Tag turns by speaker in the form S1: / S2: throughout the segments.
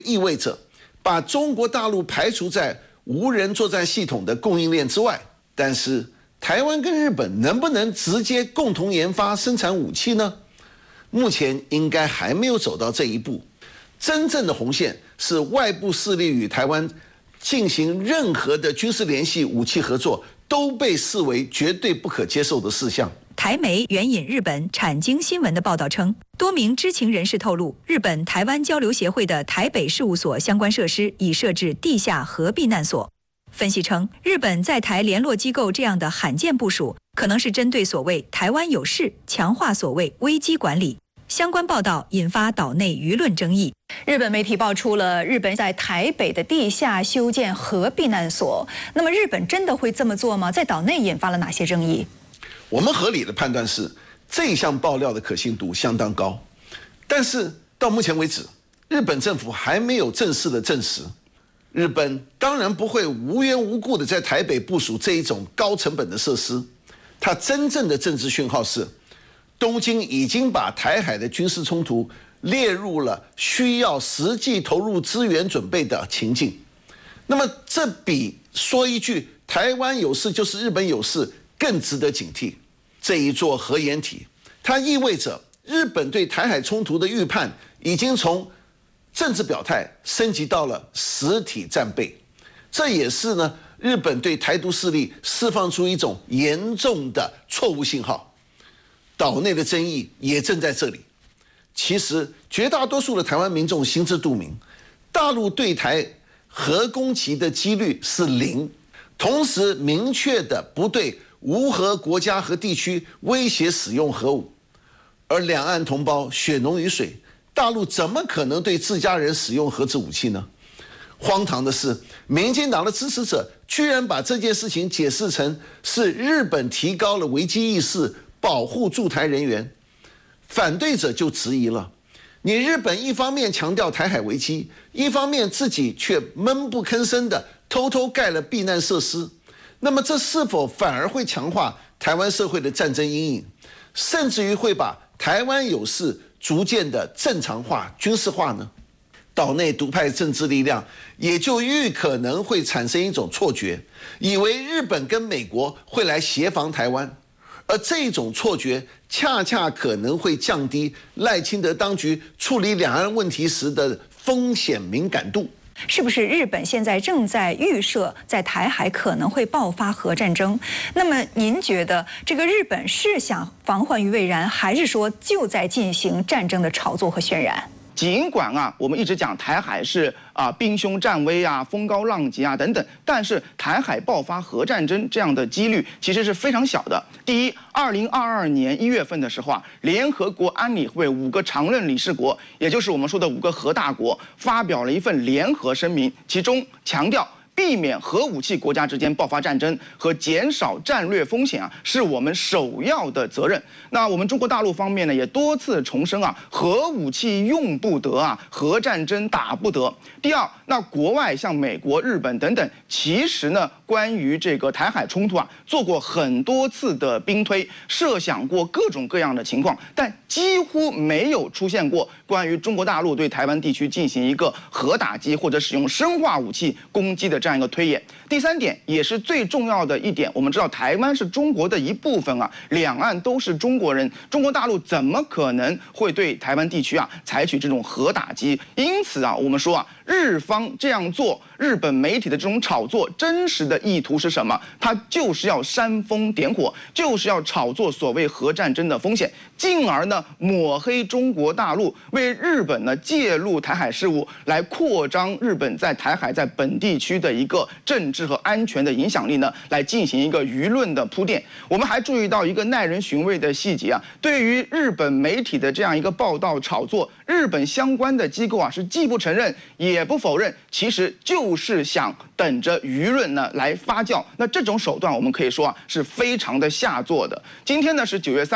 S1: 意味着把中国大陆排除在无人作战系统的供应链之外。但是，台湾跟日本能不能直接共同研发生产武器呢？目前应该还没有走到这一步。真正的红线是外部势力与台湾进行任何的军事联系、武器合作，都被视为绝对不可接受的事项。
S2: 台媒援引日本产经新闻的报道称，多名知情人士透露，日本台湾交流协会的台北事务所相关设施已设置地下核避难所。分析称，日本在台联络机构这样的罕见部署，可能是针对所谓台湾有事，强化所谓危机管理。相关报道引发岛内舆论争议。日本媒体爆出了日本在台北的地下修建核避难所，那么日本真的会这么做吗？在岛内引发了哪些争议？
S1: 我们合理的判断是，这项爆料的可信度相当高，但是到目前为止，日本政府还没有正式的证实。日本当然不会无缘无故的在台北部署这一种高成本的设施，它真正的政治讯号是，东京已经把台海的军事冲突列入了需要实际投入资源准备的情境。那么这比说一句台湾有事就是日本有事更值得警惕。这一座核掩体，它意味着日本对台海冲突的预判已经从政治表态升级到了实体战备。这也是呢，日本对台独势力释放出一种严重的错误信号。岛内的争议也正在这里。其实，绝大多数的台湾民众心知肚明，大陆对台核攻击的几率是0，同时明确的不对无核国家和地区威胁使用核武。而两岸同胞血浓于水，大陆怎么可能对自家人使用核子武器呢？荒唐的是，民进党的支持者居然把这件事情解释成是日本提高了危机意识，保护驻台人员。反对者就质疑了，你日本一方面强调台海危机，一方面自己却闷不吭声的偷偷盖了避难设施，那么这是否反而会强化台湾社会的战争阴影，甚至于会把台湾有事逐渐的正常化、军事化呢？岛内独派政治力量也就愈可能会产生一种错觉，以为日本跟美国会来协防台湾，而这种错觉恰恰可能会降低赖清德当局处理两岸问题时的风险敏感度。
S2: 是不是日本现在正在预设在台海可能会爆发核战争？那么您觉得这个日本是想防患于未然，还是说就在进行战争的炒作和渲染？
S3: 尽管我们一直讲台海是兵凶战危风高浪急等等，但是台海爆发核战争这样的几率其实是非常小的。第一，2022年1月份的时候联合国安理会5个常任理事国，也就是我们说的5个核大国，发表了一份联合声明，其中强调避免核武器国家之间爆发战争和减少战略风险是我们首要的责任。那我们中国大陆方面呢，也多次重申核武器用不得核战争打不得。第二，那国外像美国、日本等等，其实呢，关于这个台海冲突做过很多次的兵推，设想过各种各样的情况，但几乎没有出现过关于中国大陆对台湾地区进行一个核打击或者使用生化武器攻击的这样一个推演。第三点也是最重要的一点，我们知道台湾是中国的一部分两岸都是中国人，中国大陆怎么可能会对台湾地区采取这种核打击？因此我们说日方这样做，日本媒体的这种炒作，真实的意图是什么？它就是要煽风点火，就是要炒作所谓核战争的风险，进而呢抹黑中国大陆，为日本呢介入台海事务，来扩张日本在台海在本地区的一个政治和安全的影响力呢，来进行一个舆论的铺垫。我们还注意到一个耐人寻味的细节对于日本媒体的这样一个报道炒作，日本相关的机构是既不承认也不否认，其实就是想等着舆论呢来发酵。那这种手段我们可以说是非常的下作的。今天呢是9月3号，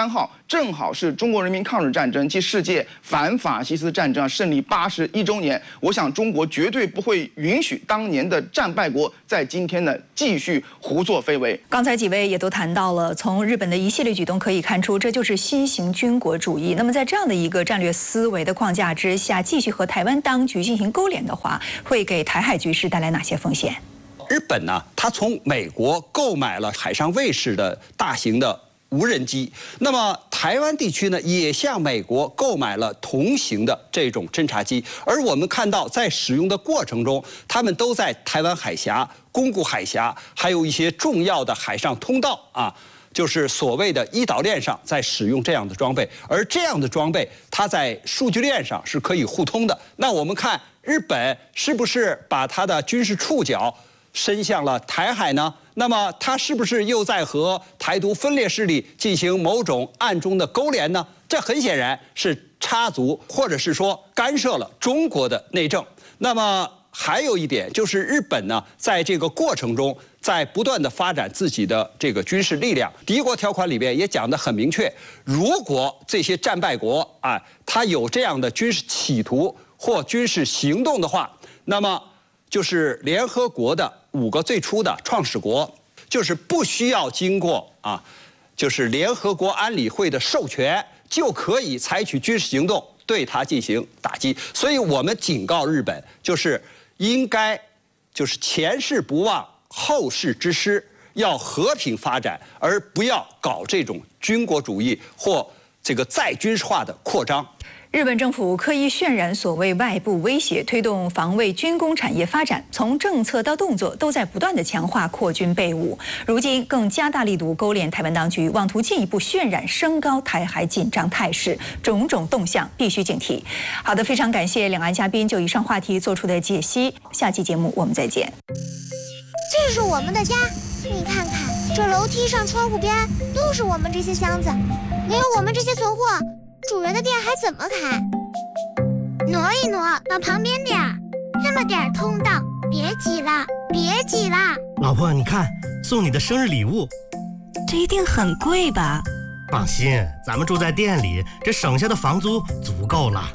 S3: 正好是中国人民抗日战争及世界反法西斯战争胜利81周年。我想中国绝对不会允许当年的战败国在今天呢继续胡作非为。
S2: 刚才几位也都谈到了，从日本的一系列举动可以看出，这就是新型军国主义。那么在这样的一个战略思维的框架之下，继续和台湾当局进行勾连的话，会给台海局势带来哪些风险？
S4: 日本呢，它从美国购买了海上卫士的大型的无人机，那么台湾地区呢，也向美国购买了同型的这种侦察机，而我们看到在使用的过程中，他们都在台湾海峡、宫古海峡，还有一些重要的海上通道啊，就是所谓的一岛链上在使用这样的装备，而这样的装备它在数据链上是可以互通的。那我们看日本是不是把它的军事触角伸向了台海呢？那么它是不是又在和台独分裂势力进行某种暗中的勾连呢？这很显然是插足或者是说干涉了中国的内政。那么还有一点就是日本呢，在这个过程中在不断的发展自己的这个军事力量。敌国条款里边也讲得很明确，如果这些战败国他有这样的军事企图或军事行动的话，那么就是联合国的5个最初的创始国，就是不需要经过就是联合国安理会的授权，就可以采取军事行动对它进行打击。所以我们警告日本，就是应该就是前事不忘后事之师，要和平发展，而不要搞这种军国主义或这个再军事化的扩张。
S2: 日本政府刻意渲染所谓外部威胁，推动防卫军工产业发展，从政策到动作都在不断的强化扩军备武。如今更加大力度勾连台湾当局，妄图进一步渲染升高台海紧张态势，种种动向必须警惕。好的，非常感谢两岸嘉宾就以上话题做出的解析。下期节目我们再见。
S5: 这是我们的家，你看看，这楼梯上、窗户边都是我们这些箱子，没有我们这些存货，主人的店还怎么开？挪一挪，往旁边点儿，这么点儿通道，别挤了，别挤了。
S6: 老婆，你看，送你的生日礼物，
S7: 这一定很贵吧？
S6: 放心，咱们住在店里，这省下的房租足够了。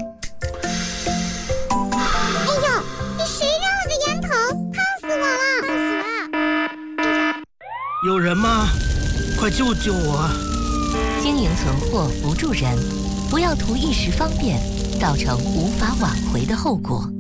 S5: 哎呦，这谁扔了个烟头？烫死我了！烫死了！
S6: 有人吗？快救救我！
S7: 经营存货不助人，不要图一时方便，造成无法挽回的后果。